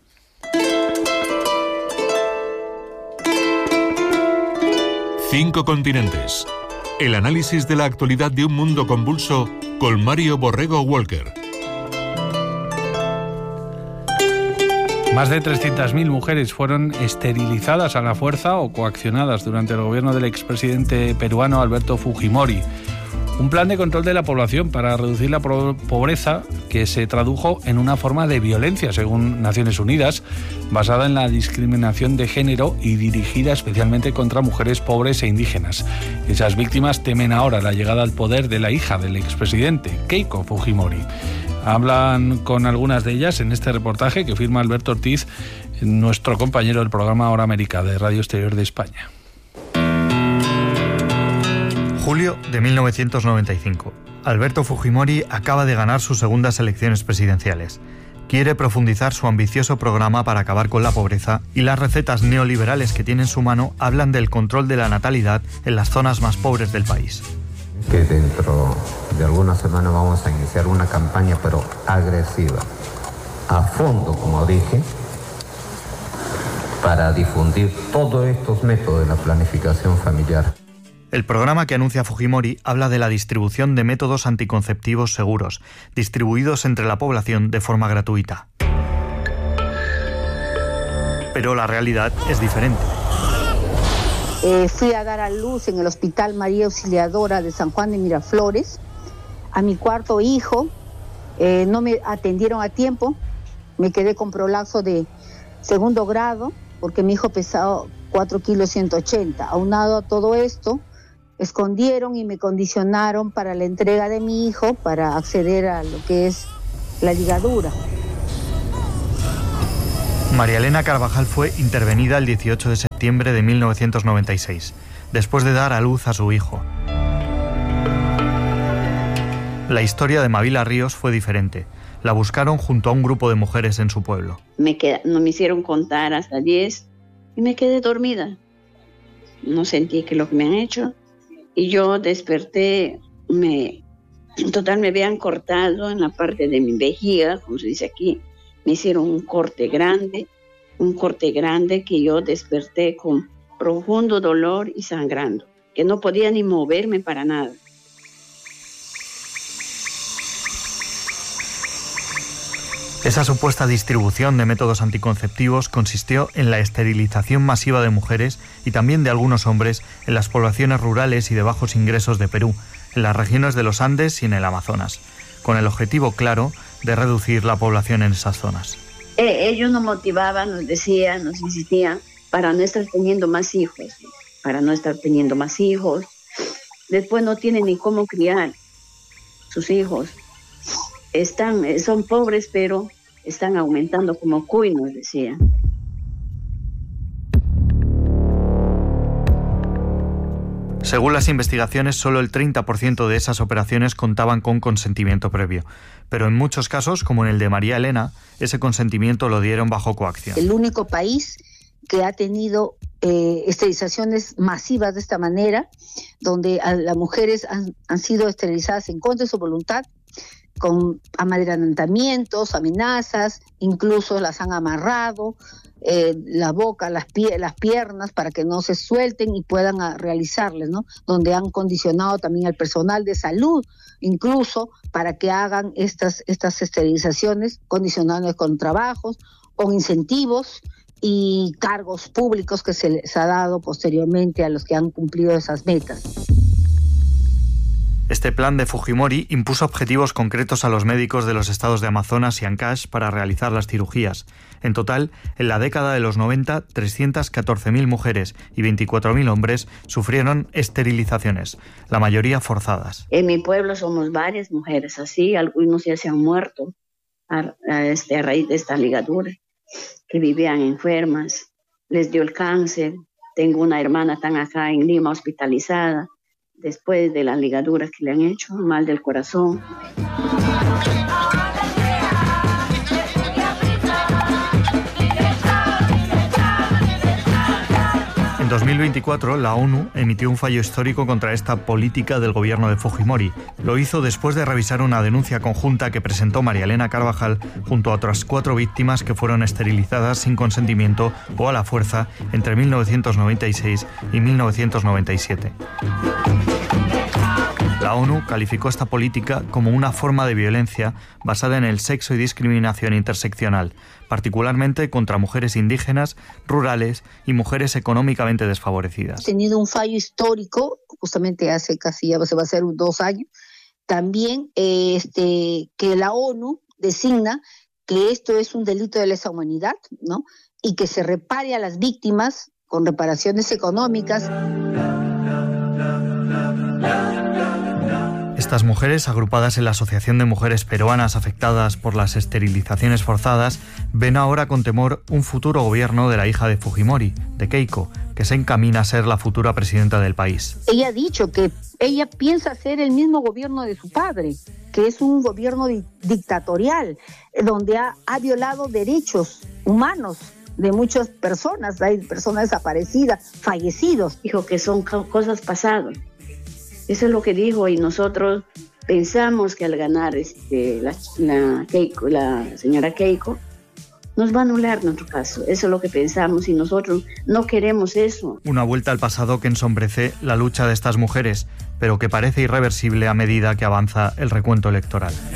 Cinco continentes. El análisis de la actualidad de un mundo convulso con Mario Borrego Walker. Más de trescientas mil mujeres fueron esterilizadas a la fuerza o coaccionadas durante el gobierno del expresidente peruano Alberto Fujimori. Un plan de control de la población para reducir la pobreza que se tradujo en una forma de violencia, según Naciones Unidas, basada en la discriminación de género y dirigida especialmente contra mujeres pobres e indígenas. Esas víctimas temen ahora la llegada al poder de la hija del expresidente, Keiko Fujimori. Hablan con algunas de ellas en este reportaje que firma Alberto Ortiz, nuestro compañero del programa Hora América de Radio Exterior de España. Julio de mil novecientos noventa y cinco. Alberto Fujimori acaba de ganar sus segundas elecciones presidenciales. Quiere profundizar su ambicioso programa para acabar con la pobreza y las recetas neoliberales que tiene en su mano hablan del control de la natalidad en las zonas más pobres del país. Que dentro de algunas semanas vamos a iniciar una campaña, pero agresiva, a fondo, como dije, para difundir todos estos métodos de la planificación familiar. El programa que anuncia Fujimori habla de la distribución de métodos anticonceptivos seguros, distribuidos entre la población de forma gratuita. Pero la realidad es diferente. Eh, fui a dar a luz en el Hospital María Auxiliadora de San Juan de Miraflores a mi cuarto hijo. Eh, no me atendieron a tiempo, me quedé con prolapso de segundo grado porque mi hijo pesaba cuatro kilos ciento ochenta. Aunado a todo esto, escondieron y me condicionaron para la entrega de mi hijo para acceder a lo que es la ligadura. María Elena Carvajal fue intervenida el dieciocho de septiembre de mil novecientos noventa y seis, después de dar a luz a su hijo. La historia de Mavila Ríos fue diferente. La buscaron junto a un grupo de mujeres en su pueblo. Me queda, no me hicieron contar hasta diez y me quedé dormida. No sentí que lo que me han hecho. Y yo desperté, me, en total me habían cortado en la parte de mi vejiga, como se dice aquí. Me hicieron un corte grande un corte grande que yo desperté con profundo dolor y sangrando, que no podía ni moverme para nada. Esa supuesta distribución de métodos anticonceptivos consistió en la esterilización masiva de mujeres y también de algunos hombres en las poblaciones rurales y de bajos ingresos de Perú, en las regiones de los Andes y en el Amazonas, con el objetivo claro de reducir la población en esas zonas. Eh, ellos nos motivaban, nos decían, nos insistían para no estar teniendo más hijos, para no estar teniendo más hijos. Después no tienen ni cómo criar sus hijos. Están, son pobres, pero están aumentando como cuy, nos decían. Según las investigaciones, solo el treinta por ciento de esas operaciones contaban con consentimiento previo. Pero en muchos casos, como en el de María Elena, ese consentimiento lo dieron bajo coacción. El único país que ha tenido eh, esterilizaciones masivas de esta manera, donde a, las mujeres han, han sido esterilizadas en contra de su voluntad, con amedrentamientos, amenazas, incluso las han amarrado, eh, la boca, las, pie, las piernas, para que no se suelten y puedan a, realizarles, ¿no? Donde han condicionado también al personal de salud, incluso para que hagan estas, estas esterilizaciones, condicionándoles con trabajos, con incentivos y cargos públicos que se les ha dado posteriormente a los que han cumplido esas metas. Este plan de Fujimori impuso objetivos concretos a los médicos de los estados de Amazonas y Ancash para realizar las cirugías. En total, en la década de los noventa, trescientas catorce mil mujeres y veinticuatro mil hombres sufrieron esterilizaciones, la mayoría forzadas. En mi pueblo somos varias mujeres así, algunos ya se han muerto a, a, este, a raíz de esta ligadura, que vivían enfermas, les dio el cáncer. Tengo una hermana tan acá en Lima hospitalizada, después de las ligaduras que le han hecho, mal del corazón. En dos mil veinticuatro, la ONU emitió un fallo histórico contra esta política del gobierno de Fujimori. Lo hizo después de revisar una denuncia conjunta que presentó María Elena Carvajal junto a otras cuatro víctimas que fueron esterilizadas sin consentimiento o a la fuerza entre mil novecientos noventa y seis y mil novecientos noventa y siete. La ONU calificó esta política como una forma de violencia basada en el sexo y discriminación interseccional, particularmente contra mujeres indígenas, rurales y mujeres económicamente desfavorecidas. Ha tenido un fallo histórico, justamente hace casi ya se va a hacer dos años, también eh, este, que la ONU designa que esto es un delito de lesa humanidad, ¿no? Y que se repare a las víctimas con reparaciones económicas. Estas mujeres, agrupadas en la Asociación de Mujeres Peruanas Afectadas por las Esterilizaciones Forzadas, ven ahora con temor un futuro gobierno de la hija de Fujimori, de Keiko, que se encamina a ser la futura presidenta del país. Ella ha dicho que ella piensa hacer el mismo gobierno de su padre, que es un gobierno di- dictatorial, donde ha, ha violado derechos humanos de muchas personas, hay personas desaparecidas, fallecidos. Dijo que son cosas pasadas. Eso es lo que dijo, y nosotros pensamos que al ganar este, la, la, Keiko, la señora Keiko, nos va a anular nuestro caso. Eso es lo que pensamos y nosotros no queremos eso. Una vuelta al pasado que ensombrece la lucha de estas mujeres, pero que parece irreversible a medida que avanza el recuento electoral.